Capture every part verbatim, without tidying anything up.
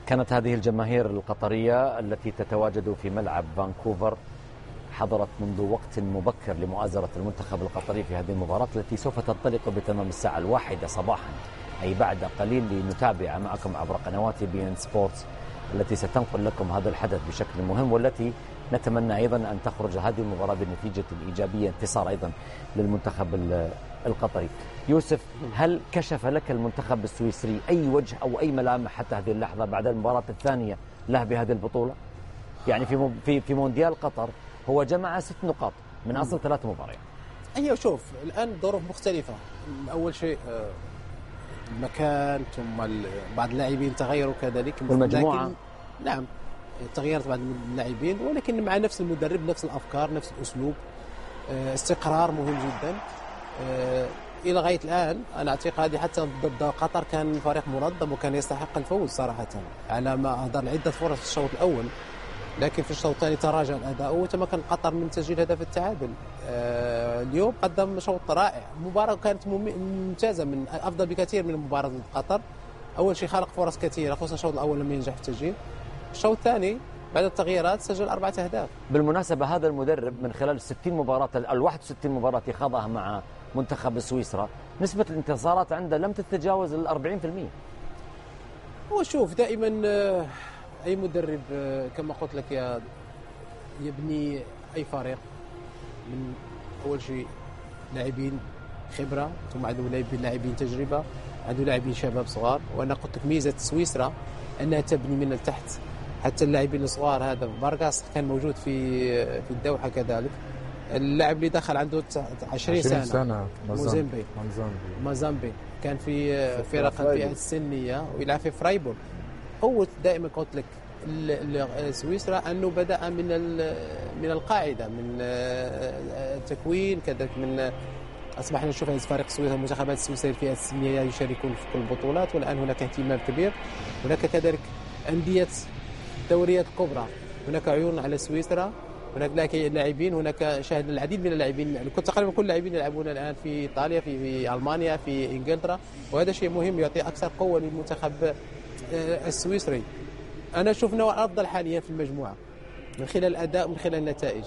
كانت هذه الجماهير القطرية التي تتواجد في ملعب فانكوفر حضرت منذ وقت مبكر لمؤازرة المنتخب القطري في هذه المباراة التي سوف تنطلق بتمام الساعة الواحدة صباحا، أي بعد قليل، لنتابع معكم عبر قنوات بي إن سبورتس التي ستنقل لكم هذا الحدث بشكل مهم، والتي نتمنى أيضا أن تخرج هذه المباراة بنتيجة إيجابية، انتصار أيضا للمنتخب القطري. يوسف، هل كشف لك المنتخب السويسري أي وجه أو أي ملامح حتى هذه اللحظة بعد المباراة الثانية له بهذه البطولة؟ يعني في في في مونديال قطر هو جمع ست نقاط من أصل ثلاث مباريات. أيوة، شوف الآن ظروف مختلفة. أول شيء المكان، ثم بعض اللاعبين تغيروا كذلك، والمجموعة نعم تغيرت بعض اللاعبين، ولكن مع نفس المدرب، نفس الأفكار، نفس الأسلوب، استقرار مهم جدا إلى غاية الآن. أنا اعتقادي حتى ضد قطر كان فريق منظم وكان يستحق الفوز صراحة، على ما أهدر عدة فرص في الشوط الأول، لكن في الشوط الثاني تراجع الأداء وتمكن قطر من تسجيل هدف التعادل. اليوم قدم شوط رائع، مباراة كانت ممتازة، من أفضل بكثير من مباراة ضد قطر. أول شيء خلق فرص كثيرة، خصوصا الشوط الأول لم ينجح في التسجيل. الشوط الثاني بعد التغييرات سجل أربعة أهداف. بالمناسبة هذا المدرب من خلال ستين مباراة ال واحد وستين مباراة خاضها مع منتخب سويسرا، نسبة الانتصارات عنده لم تتجاوز ال أربعين بالمئة. هو شوف دائما أي مدرب كما قلت لك يا يبني أي فريق من أول شيء لاعبين خبرة، ثم عنده لاعبين لاعبين تجربة، عنده لاعبين شباب صغار. وأنا قلت لك ميزة سويسرا أنها تبني من التحت، حتى اللاعبين الصغار. هذا فارغاس كان موجود في في الدوحة كذلك، اللاعب اللي دخل عنده عشرين سنة موزمبي مازامبي كان في فرق الفئة السنية ويلعب في فرايبورغ. هو دائما قلت لك سويسرا أنه بدأ من من القاعدة، من التكوين كذلك، من أصبحنا نشوف فريق سويسرا، المنتخبات السويسرية الفئة السنية يشاركون في كل البطولات، والآن هناك اهتمام كبير. هناك كذلك أندية الدوريات الكبرى، هناك عيون على سويسرا، هناك لاعبين، هناك شاهد العديد من اللاعبين، تقريبا كل اللاعبين يلعبون الآن في إيطاليا، في, في ألمانيا، في إنجلترا، وهذا شيء مهم يعطي أكثر قوة للمنتخب السويسري. أنا أشوف أنه أفضل حاليا في المجموعة من خلال الأداء ومن خلال النتائج.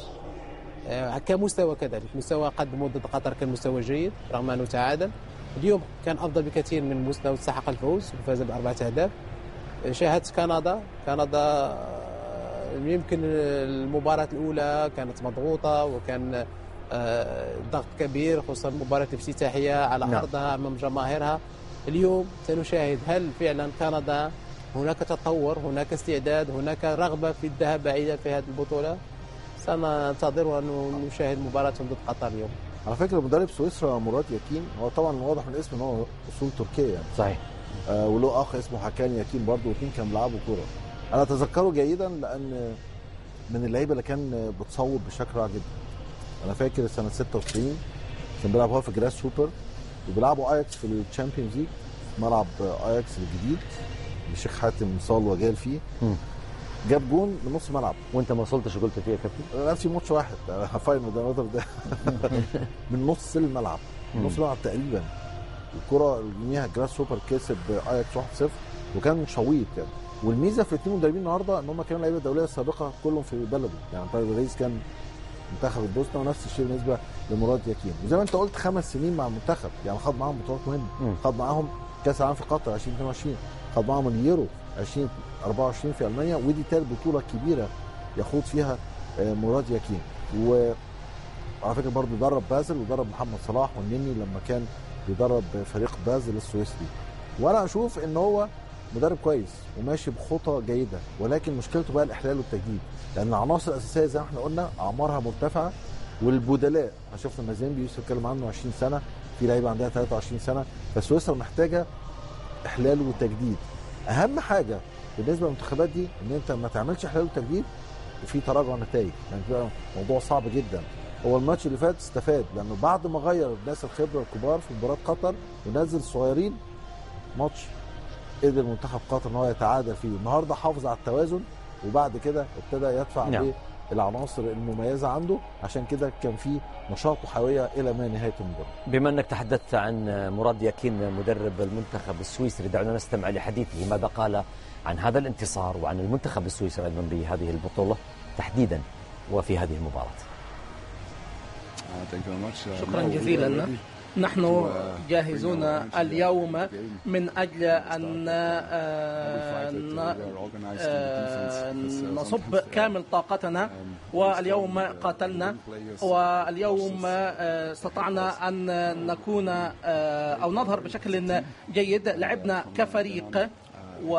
كمستوى كذلك، مستوى قدمه ضد قطر كان مستوى جيد رغم أنه تعادل. اليوم كان أفضل بكثير من مستوى، استحق الفوز وفاز بأربعة أهداف. شاهدت كندا كندا يمكن المباراة الأولى كانت مضغوطة وكان ضغط كبير، خصوصا المباراة الافتتاحية على نعم. أرضها أمام جماهيرها. اليوم سنشاهد هل فعلا كندا هناك تطور، هناك استعداد، هناك رغبة في الذهاب بعيدا في هذه البطولة. سننتظر ونشاهد مباراتهم ضد قطر اليوم. على فكرة مدرب سويسرا مراد ياكين، هو طبعا واضح من اسمه ان هو اصول تركية يعني. صحيح. آه وله اخ اسمه حكان ياكين برضه، واثنين كانوا بيلعبوا كوره. انا اتذكره جيدا لان من اللعيبه اللي كان بتصوب بشكل رائع جدا. انا فاكر سنه ستة وتسعين كان بيلعب هو في جراس سوبر، وبيلعبوا اياكس في الشامبيونز ليج، ملعب اياكس الجديد الشيخ حاتم صال وجال فيه. م. جاب جون من نص ملعب. وانت ما وصلتش قلت فيه يا كابتن؟ نفسي ماتش واحد فاينل ده نظر ده من نص الملعب، من نص الملعب تقريبا. الكره اللي جراس سوبر كسب اياكس واحد صفر، وكان شويط يعني. والميزه في الاثنين مدربين النهارده ان هم كانوا لعيبه دوليه سابقه كلهم في بلده، يعني طارق الرئيس كان منتخب البوسنه، ونفس الشيء بالنسبه لمراد ياكين. وزي ما انت قلت خمس سنين مع المنتخب، يعني خد معاهم بطولات مهمه، خد معاهم كاس العالم في قطر ألفين واثنين وعشرين، خد معاهم اليورو ألفين وأربعة وعشرين في المانيا، ودي ثالث بطوله كبيره يخوض فيها مراد ياكين. وعلى فكره برضه درب بازل ودرب محمد صلاح والنني لما كان بيدرب فريق بازل السويسري. وانا اشوف ان هو مدرب كويس وماشي بخطى جيده، ولكن مشكلته بقى الاحلال والتجديد، لان العناصر الاساسيه زي ما احنا قلنا اعمارها مرتفعه، والبدلاء شفنا مازيمبي يوسف اتكلم عنه عشرين سنه، في لعيبه عندها ثلاثة وعشرين سنه، فسويسرا محتاجه احلال وتجديد. اهم حاجه بالنسبه للمنتخبات دي ان انت ما تعملش احلال وتجديد وفي تراجع نتائج، يعني بيبقى موضوع صعب جدا. هو الماتش اللي فات استفاد، لانه بعد ما غير الناس الخبره الكبار في مباراه قطر ونزل الصغيرين، ماتش قدر منتخب قطر ان هو يتعادل فيه. النهارده حافظ على التوازن، وبعد كده ابتدى يدفع نعم. العناصر المميزه عنده، عشان كده كان في نشاط وحيويه الى ما نهايه المباراه. بما انك تحدثت عن مراد ياكين مدرب المنتخب السويسري، دعونا نستمع لحديثه ماذا قال عن هذا الانتصار وعن المنتخب السويسري ايضا بهذه البطوله تحديدا وفي هذه المباراه. شكرا جزيلا. نحن جاهزون اليوم من أجل أن نصب كامل طاقتنا، واليوم قاتلنا، واليوم استطعنا أن نكون أو نظهر بشكل جيد. لعبنا كفريق و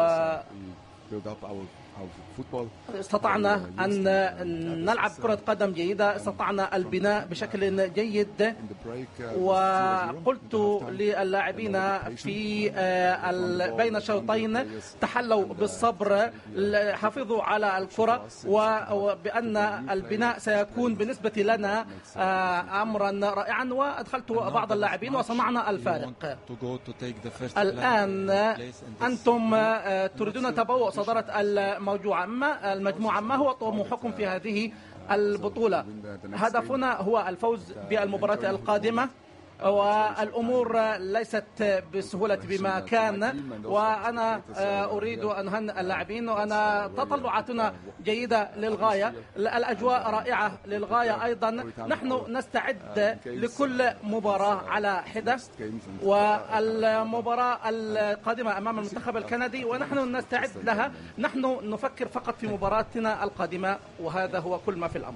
استطعنا أن نلعب كرة قدم جيدة، استطعنا البناء بشكل جيد. وقلت للاعبين في بين الشوطين تحلوا بالصبر، حافظوا على الكرة، وبأن البناء سيكون بالنسبة لنا أمرا رائعا، وأدخلت بعض اللاعبين وصنعنا الفارق. الآن أنتم تريدون تبوء صدارة الموجوعة، ما المجموعة ما هو طموحكم في هذه البطولة؟ هدفنا هو الفوز بالمباراة القادمة، والأمور ليست بسهولة بما كان، وأنا أريد أن أهنئ اللاعبين، وأنا تطلعاتنا جيدة للغاية، الأجواء رائعة للغاية أيضا. نحن نستعد لكل مباراة على حدة، والمباراة القادمة أمام المنتخب الكندي ونحن نستعد لها. نحن نفكر فقط في مباراتنا القادمة، وهذا هو كل ما في الأمر.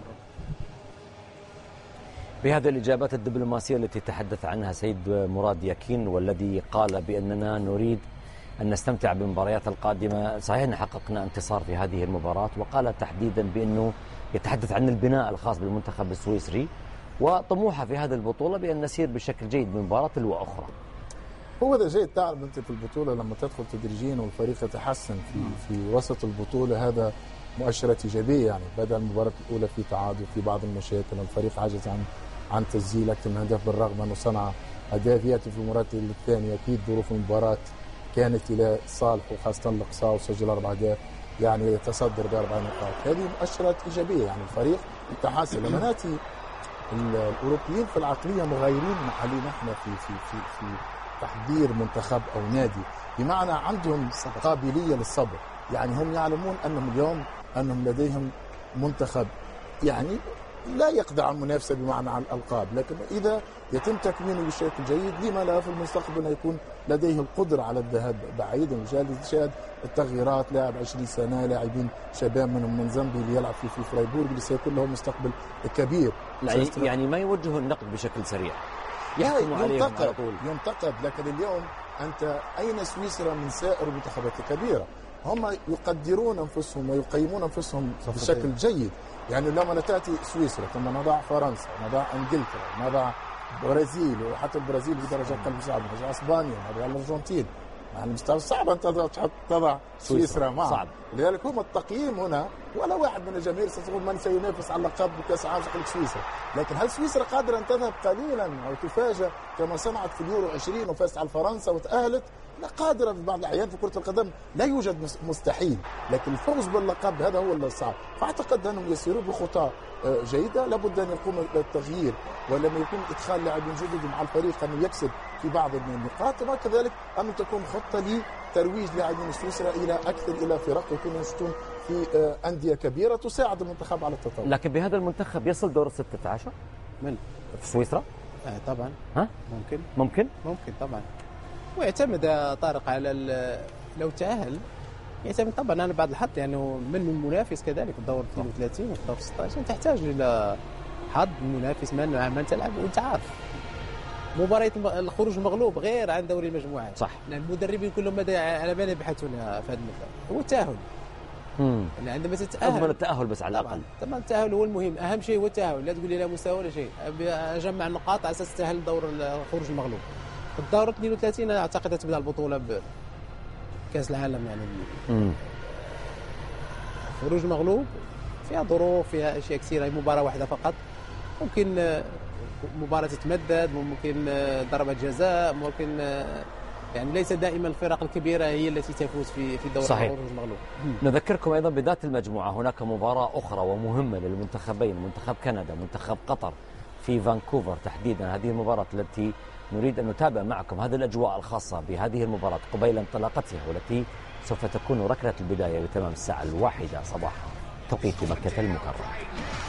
بهذه الإجابات الدبلوماسية التي تحدث عنها سيد مراد ياكين، والذي قال بأننا نريد أن نستمتع بالمباريات القادمة، صحيح أن حققنا انتصار في هذه المباراة، وقال تحديدا بأنه يتحدث عن البناء الخاص بالمنتخب السويسري وطموحه في هذه البطولة بأن نسير بشكل جيد من مباراة وأخرى. هو ده جيد. تعرف أنت في البطولة لما تدخل تدريجيا والفريق يتحسن في, في وسط البطولة، هذا مؤشرات إيجابية. يعني بدأ المباراة الأولى في تعادل، في بعض المشاكل، الفريق عجز عن عن تسجيل أكثر من هدف بالرغم أنه صنع أهداف. يأتي في المباراة الثانية أكيد ظروف المباراة كانت إلى صالح، وخاصة الإقصاء وسجل أربع أهداف، يعني يتصدر بأربع نقاط. هذه مؤشرات إيجابية، يعني الفريق متحسن. لما نأتي الأوروبيين في العقلية مغايرين علينا نحن في في في في تحضير منتخب أو نادي، بمعنى عندهم قابلية للصبر. يعني هم يعلمون أنهم اليوم أنهم لديهم منتخب يعني لا يقدع المنافسة بمعنى على الألقاب، لكن إذا يتم تكوينه بشكل جيد لما لا في المستقبل يكون لديه القدرة على الذهاب بعيدا. وشاهد التغييرات، لاعب عشرين سنة، لاعبين شباب منهم من زامبي اللي يلعب في في فرايبورغ اللي سيكون له مستقبل كبير. يعني ما يوجهوا النقد بشكل سريع، يحكموا عليهم على طول. ينتقد، لكن اليوم أنت أين سويسرا من سائر المنتخبات الكبيرة؟ هم يقدرون أنفسهم ويقيمون أنفسهم بشكل جيد. يعني لما تأتي سويسرا ثم نضع فرنسا، نضع انجلترا، نضع برازيل، وحتى البرازيل بدرجة قلب صعبة، نضع اسبانيا، نضع الارجنتين، يعني مستوى صعب ان تضع تضع سويسرا معه. صعب. لذلك هم التقييم هنا، ولا واحد من الجماهير ستقول من سينافس على اللقب بكاس العالم سيقول سويسرا، لكن هل سويسرا قادرة ان تذهب قليلا او تفاجأ كما صنعت في اليورو عشرين وفازت على فرنسا وتأهلت؟ لا، قادرة في بعض الأحيان. في كرة القدم لا يوجد مستحيل، لكن الفوز باللقب هذا هو الصعب. فأعتقد أنهم يسيرون بخطى جيدة. لابد أن يقوم بالتغيير، ولما يكون إدخال لاعبين جدد مع الفريق أنه يكسب في بعض النقاط، وكذلك أن تكون خطة لترويج لاعبين سويسرا إلى أكثر إلى فرق يكونوا ينشطون في أندية كبيرة تساعد المنتخب على التطور. لكن بهذا المنتخب يصل دور الستة عشر من في سويسرا؟ آه طبعا. ها؟ ممكن ممكن ممكن طبعا. ويعتمد طارق على لو تأهل، يعتمد طبعا أنا بعد الحظ، يعني من المنافس كذلك الدور اثنين وثلاثين والدور ستة عشر تحتاج إلى حظ منافس من من تلعب. وأنت عارف مباراة الخروج مغلوب غير عن دوري المجموعات. صح. يعني المدربين كلهم على ماذا يبحثون في هذا المثال؟ هو التأهل. امم يعني عندما تتأهل أضمن التأهل بس على الأقل. طبعا التأهل هو المهم، أهم شيء هو التأهل. لا تقول لي لا مستوى ولا شيء، أجمع النقاط على أساس تأهل دور الخروج المغلوب. الدور اثنين وثلاثين أعتقد تبدأ البطولة بكأس العالم. يعني امم خروج مغلوب فيها ظروف، فيها أشياء كثيرة. هي مباراة واحدة فقط، ممكن مباراة تتمدد، ممكن ضربة جزاء، ممكن يعني ليس دائما الفرق الكبيرة هي التي تفوز في في دوري صحيح. المغلوب. نذكركم أيضا بذات المجموعة هناك مباراة أخرى ومهمة للمنتخبين، منتخب كندا منتخب قطر في فانكوفر تحديدا. هذه المباراة التي نريد أن نتابع معكم هذه الأجواء الخاصة بهذه المباراة قبيل انطلاقتها، والتي سوف تكون ركلة البداية بتمام الساعة الواحدة صباحا توقيت مكة المكرمة.